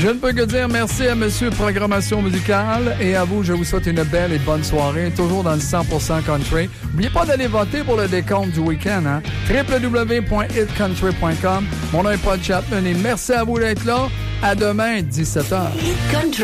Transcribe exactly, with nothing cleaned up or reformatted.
Je ne peux que dire merci à Monsieur Programmation Musicale et à vous, je vous souhaite une belle et bonne soirée, toujours dans le cent pour cent country. N'oubliez pas d'aller voter pour le décompte du week-end, hein? w w w point hit country point com. Mon nom est Paul Chapman et merci à vous d'être là. À demain, dix-sept heures.